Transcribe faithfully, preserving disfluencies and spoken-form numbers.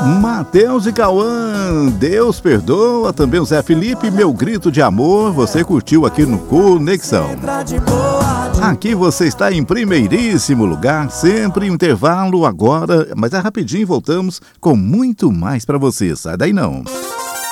Matheus e Cauã, Deus perdoa. Também o Zé Felipe, Meu Grito de Amor. Você curtiu aqui no Conexão. Aqui você está em primeiríssimo lugar, sempre intervalo agora, mas é rapidinho, voltamos com muito mais para você. Sai daí não.